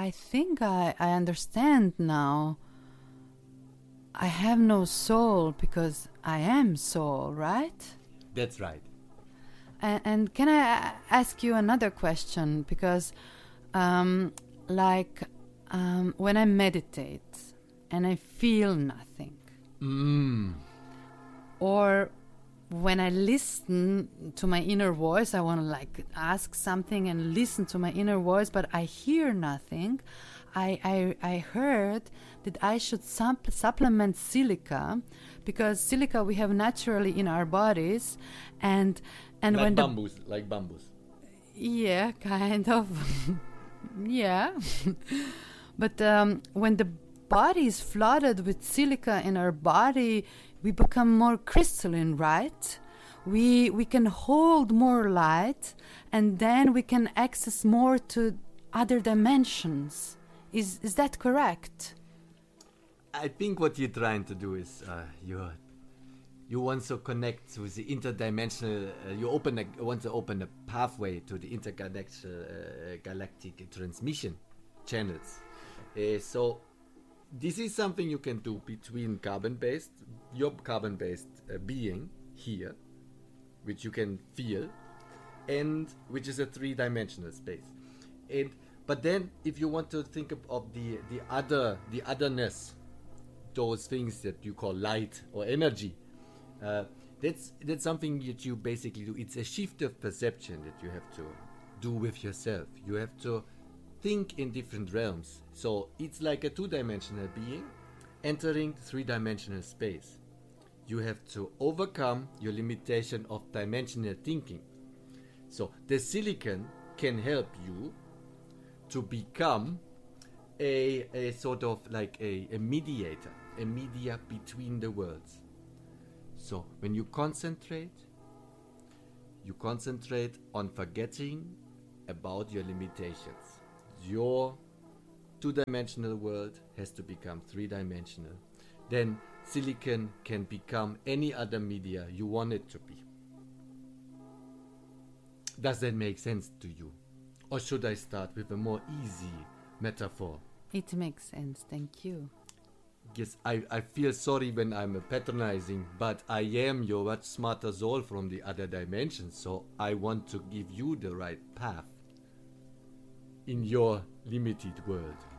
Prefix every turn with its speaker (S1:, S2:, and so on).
S1: I think I understand now. I have no soul because I am soul, right?
S2: That's right.
S1: And can I ask you another question? Because, when I meditate and I feel nothing, or when I listen to my inner voice, I want to ask something and listen to my inner voice, but I hear nothing. I heard that I should supplement silica, because silica we have naturally in our bodies, and
S2: like bamboos.
S1: Yeah, kind of. Yeah. But when the body is flooded with silica in our body, we become more crystalline, right? We can hold more light, and then we can access more to other dimensions. Is that correct?
S2: I think what you're trying to do is you want to connect with the interdimensional. You want to open a pathway to the intergalactic galactic transmission channels. So this is something you can do between your carbon-based being here, which you can feel, and which is a three-dimensional space. But then, if you want to think of the otherness, those things that you call light or energy, that's something that you basically do. It's a shift of perception that you have to do with yourself. You have to think in different realms. So it's like a two-dimensional being entering three-dimensional space. You have to overcome your limitation of dimensional thinking. So the silicon can help you to become a sort of like a mediator, a media between the worlds. So when you concentrate on forgetting about your limitations. Your two-dimensional world has to become three-dimensional. Then silicon can become any other media you want it to be. Does that make sense to you? Or should I start with a more easy metaphor?
S1: It makes sense, thank you.
S2: Yes, I feel sorry when I'm patronizing, but I am your much smarter soul from the other dimension, so I want to give you the right path in your limited world.